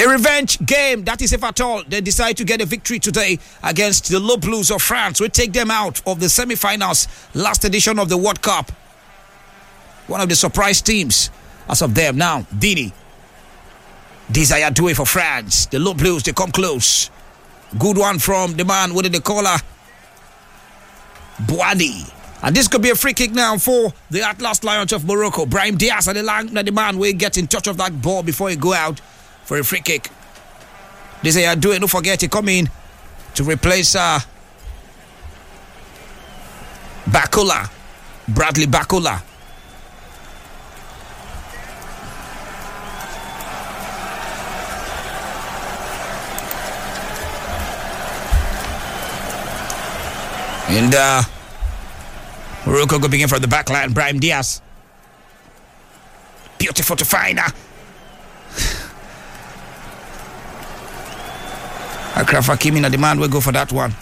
A revenge game, that is if at all they decide to get a victory today against the Low Blues of France. We take them out of the semi-finals, last edition of the World Cup. One of the surprise teams as of them. Now, Didi. Desire Doué for France. The Low Blues, they come close. Good one from the man with the collar. Boadi. And this could be a free kick now for the Atlas Lions of Morocco. Brahim Diaz and the man will get in touch of that ball before he go out for a free kick. Desire Doué, don't forget, he come in to replace Bakola. Bradley Bakola. And Morocco go begin from the back line. Brahim Diaz. Beautiful to find her. Achraf Hakimi and the man will go for that one.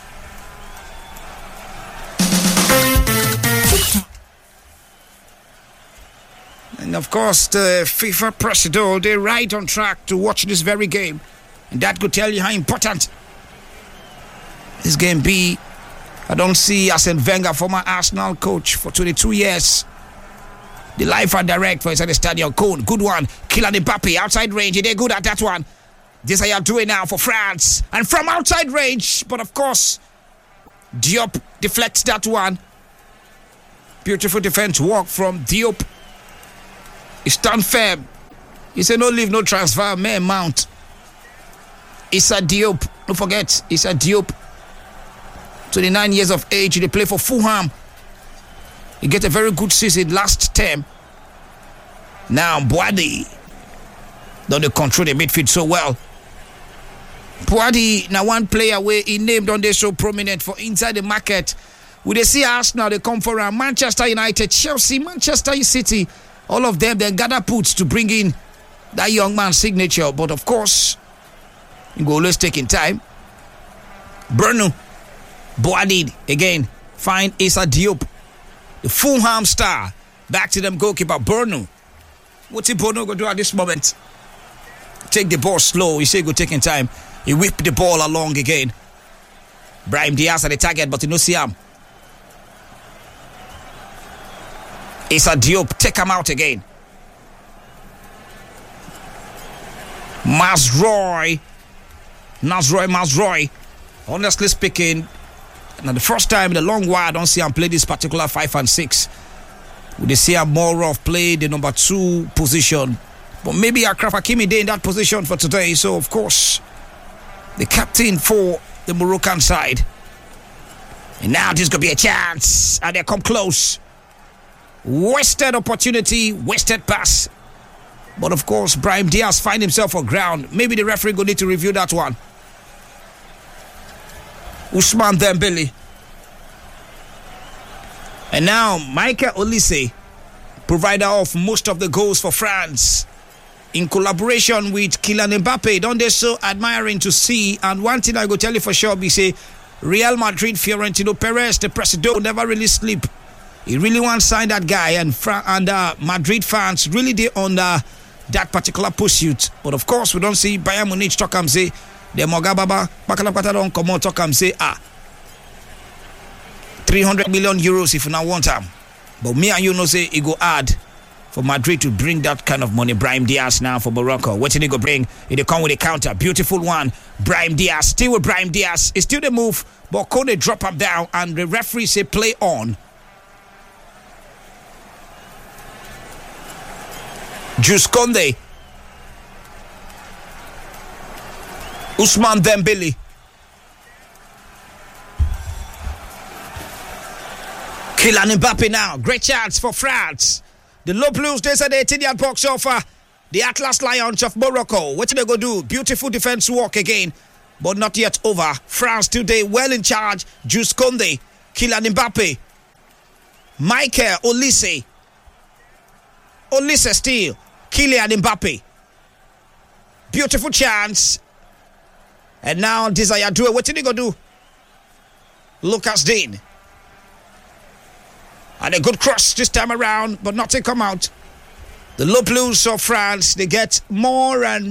And of course, the FIFA president, they're right on track to watch this very game. And that could tell you how important this game be. I don't see Arsene Wenger, former Arsenal coach for 22 years. The live and direct for inside the stadium. Cone, good one. Kylian Mbappe, outside range. They're good at that one. This I am doing now for France. And from outside range, but of course, Diop deflects that one. Beautiful defense work from Diop. He stand firm. He said, no leave, no transfer. Man, mount. Issa Diop. Don't forget, Issa Diop. 29 years of age. They play for Fulham. He get a very good season last term. Now, Boadi. Don't they control the midfield so well. Boadi, now one player where he named on this so prominent for inside the market. We they see Arsenal, they come for Manchester United, Chelsea, Manchester City. All of them, they gather puts to bring in that young man's signature. But of course, you go always taking time. Bruno. Boadi again. Find Issa Diop. The Fulham star. Back to them goalkeeper, Bruno. What's Bruno going to do at this moment? Take the ball slow. You say go taking time. He whip the ball along again. Brahim Diaz at the target, but you don't see him. Issa Diop, take him out again. Mazraoui. Honestly speaking, now the first time in a long while I don't see him play this particular 5 and 6. We see him more of play the number 2 position. But maybe Achraf Hakimi in that position for today. So of course, the captain for the Moroccan side. And now this could be a chance. And they come close. Wasted opportunity, wasted pass. But of course, Brahim Diaz find himself on ground. Maybe the referee will need to review that one. Ousmane Dembele. And now Michael Olise, provider of most of the goals for France, in collaboration with Kylian Mbappe. Don't they so admiring to see? And one thing I go tell you for sure, be say Real Madrid, Florentino Perez, the president, will never really sleep. He really wants to sign that guy, and Madrid fans really they on that particular pursuit. But of course, we don't see Bayern Munich talk and say the Mogababa Bakalapata don't come out talk and say 300 million euros if you now want him. But me and you know say he go add for Madrid to bring that kind of money. Brahim Diaz now for Morocco. What did he go bring? He come with a counter. Beautiful one. Brahim Diaz. Still with Brahim Diaz. It's still the move. But Kone drop him down and the referee say play on. Jules Koundé. Ousmane Dembele. Kylian Mbappe now. Great chance for France. The Low Blues, they said the 18-yard box offer. The Atlas Lions of Morocco. What they go do? Beautiful defense work again. But not yet over. France today well in charge. Jules Koundé. Kylian Mbappe. Michael Olise. Olise still. Kylian Mbappe. Beautiful chance. And now Desire Doué. What did he go do? Lucas Digne. And a good cross this time around, but nothing come out. The Low Blues of France, they get more and